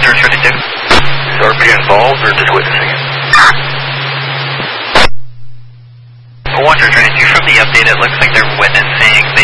1032. Is RP involved or just witnessing it? 1032, from the update, it looks like they're witnessing.